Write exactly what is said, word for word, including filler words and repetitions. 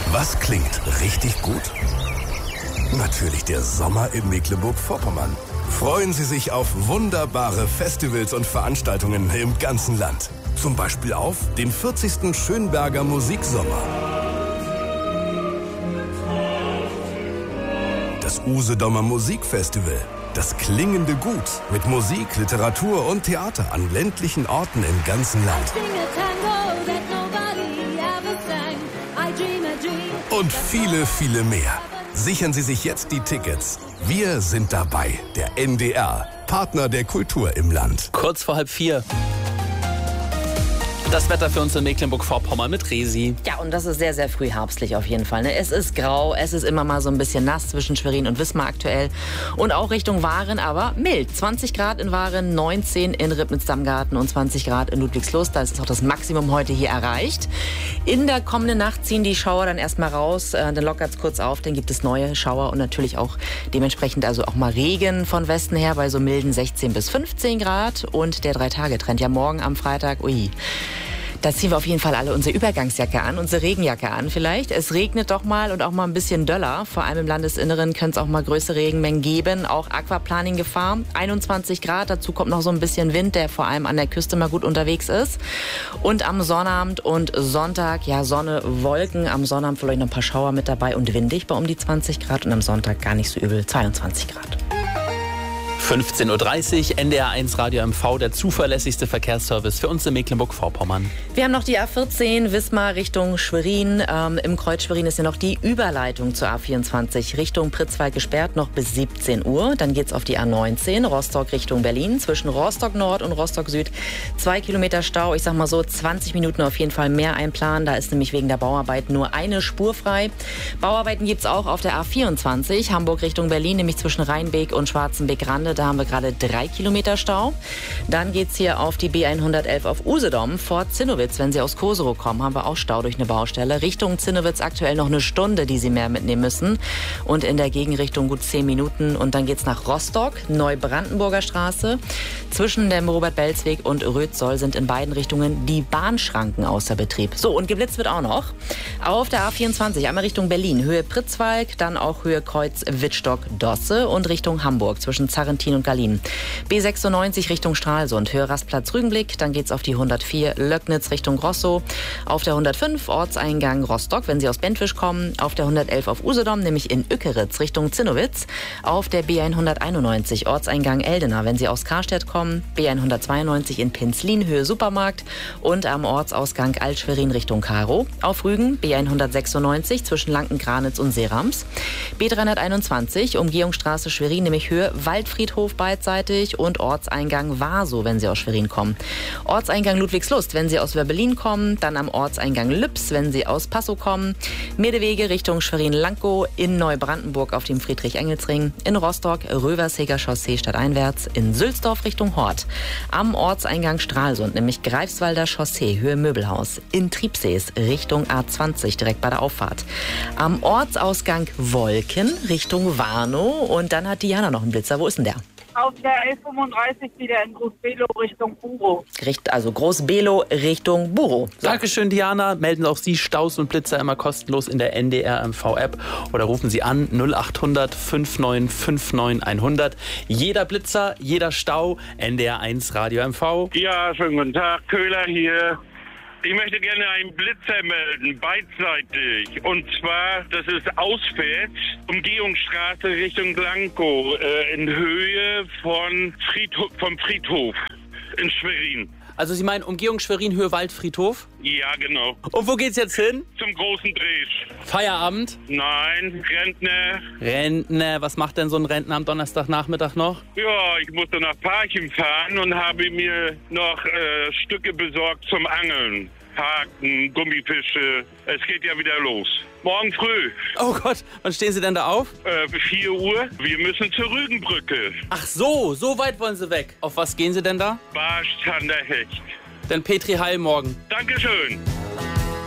Was klingt richtig gut? Natürlich der Sommer in Mecklenburg-Vorpommern. Freuen Sie sich auf wunderbare Festivals und Veranstaltungen im ganzen Land. Zum Beispiel auf den vierzigsten Schönberger Musiksommer. Das Usedomer Musikfestival. Das klingende Gut mit Musik, Literatur und Theater an ländlichen Orten im ganzen Land. Und viele, viele mehr. Sichern Sie sich jetzt die Tickets. Wir sind dabei, der N D R, Partner der Kultur im Land. Kurz vor halb vier. Das Wetter für uns in Mecklenburg-Vorpommern mit Resi. Ja, und das ist sehr, sehr früh herbstlich auf jeden Fall. Ne? Es ist grau, es ist immer mal so ein bisschen nass zwischen Schwerin und Wismar aktuell. Und auch Richtung Waren, aber mild. zwanzig Grad in Waren, neunzehn in Ribnitz-Dammgarten und zwanzig Grad in Ludwigslust. Da ist auch das Maximum heute hier erreicht. In der kommenden Nacht ziehen die Schauer dann erstmal raus. Äh, dann lockert es kurz auf, dann gibt es neue Schauer und natürlich auch dementsprechend also auch mal Regen von Westen her bei so milden sechzehn bis fünfzehn Grad. Und der Drei-Tage-Trend ja morgen am Freitag, ui. Da ziehen wir auf jeden Fall alle unsere Übergangsjacke an, unsere Regenjacke an vielleicht. Es regnet doch mal und auch mal ein bisschen döller. Vor allem im Landesinneren können es auch mal größere Regenmengen geben. Auch Aquaplaning-Gefahr. einundzwanzig Grad, dazu kommt noch so ein bisschen Wind, der vor allem an der Küste mal gut unterwegs ist. Und am Sonnabend und Sonntag, ja Sonne, Wolken. Am Sonnabend vielleicht noch ein paar Schauer mit dabei und windig bei um die zwanzig Grad. Und am Sonntag gar nicht so übel, zweiundzwanzig Grad. fünfzehn Uhr dreißig, N D R eins Radio M V, der zuverlässigste Verkehrsservice für uns in Mecklenburg-Vorpommern. Wir haben noch die A vierzehn, Wismar Richtung Schwerin. Ähm, Im Kreuz Schwerin ist ja noch die Überleitung zur A vierundzwanzig Richtung Pritzwalk gesperrt, noch bis siebzehn Uhr. Dann geht's auf die A neunzehn, Rostock Richtung Berlin. Zwischen Rostock Nord und Rostock Süd zwei Kilometer Stau. Ich sag mal so, zwanzig Minuten auf jeden Fall mehr einplanen. Da ist nämlich wegen der Bauarbeit nur eine Spur frei. Bauarbeiten gibt's auch auf der A vierundzwanzig, Hamburg Richtung Berlin, nämlich zwischen Rheinbeek und Schwarzenbeek-Rande. Da haben wir gerade drei Kilometer Stau. Dann geht's hier auf die B hundertelf auf Usedom vor Zinnowitz. Wenn Sie aus Koserow kommen, haben wir auch Stau durch eine Baustelle. Richtung Zinnowitz aktuell noch eine Stunde, die Sie mehr mitnehmen müssen. Und in der Gegenrichtung gut zehn Minuten. Und dann geht's nach Rostock, Neubrandenburger Straße. Zwischen dem Robert-Belz-Weg und Rötzoll sind in beiden Richtungen die Bahnschranken außer Betrieb. So, und geblitzt wird auch noch. Auf der A vierundzwanzig, einmal Richtung Berlin, Höhe Pritzwalk, dann auch Höhe Kreuz Wittstock-Dosse und Richtung Hamburg zwischen Zarrentin und Gallien. B sechsundneunzig Richtung Stralsund, Höhe Rastplatz Rügenblick, dann geht's auf die hundertvier Löcknitz Richtung Grossow, auf der hundertfünf Ortseingang Rostock, wenn Sie aus Bentwisch kommen, auf der hundertelf auf Usedom, nämlich in Ückeritz Richtung Zinnowitz, auf der B hunderteinundneunzig Ortseingang Eldena, wenn Sie aus Karstedt kommen, B hundertzweiundneunzig in Pinzlin, Höhe Supermarkt und am Ortsausgang Alt-Schwerin Richtung Karow, auf Rügen B hundertsechsundneunzig zwischen Lanken-Granitz und Seerams, B dreihunderteinundzwanzig Umgehungsstraße Schwerin, nämlich Höhe Waldfriedhof beidseitig und Ortseingang Warsow, wenn Sie aus Schwerin kommen. Ortseingang Ludwigslust, wenn Sie aus Wörbelin kommen, dann am Ortseingang Lübs, wenn Sie aus Passow kommen. Mirdewege Richtung Schwerin-Lankow, in Neubrandenburg auf dem Friedrich-Engels-Ring, in Rostock Röversheger Chaussee stadteinwärts, in Sülzdorf Richtung Hort, am Ortseingang Stralsund, nämlich Greifswalder Chaussee, Höhe Möbelhaus, in Triebsees Richtung A zwanzig, direkt bei der Auffahrt, am Ortsausgang Wolken Richtung Warnow und dann hat Diana noch einen Blitzer. Wo ist denn der? Auf der elf fünfunddreißig wieder in Groß-Below Richtung Buro. Also Groß-Below Richtung Buro. So. Dankeschön, Diana. Melden auch Sie Staus und Blitzer immer kostenlos in der N D R M V-App oder rufen Sie an null acht hundert fünf neun fünf neun hundert. Jeder Blitzer, jeder Stau, N D R eins Radio M V. Ja, schönen guten Tag, Köhler hier. Ich möchte gerne einen Blitzer melden, beidseitig. Und zwar, das ist auswärts, Umgehungsstraße Richtung Lankow, äh, in Höhe von Friedhof, vom Friedhof in Schwerin. Also Sie meinen Umgehung Schwerin, Höhe Waldfriedhof? Ja, genau. Und wo geht's jetzt hin? Zum großen Dreh. Feierabend? Nein, Rentner. Rentner, was macht denn so ein Rentner am Donnerstagnachmittag noch? Ja, ich musste nach Parchim fahren und habe mir noch äh, Stücke besorgt zum Angeln. Haken, Gummifische. Es geht ja wieder los. Morgen früh. Oh Gott, wann stehen Sie denn da auf? Äh, vier Uhr. Wir müssen zur Rügenbrücke. Ach so, so weit wollen Sie weg. Auf was gehen Sie denn da? Barsch, Zander, Hecht. Dann Petri Heil morgen. Dankeschön.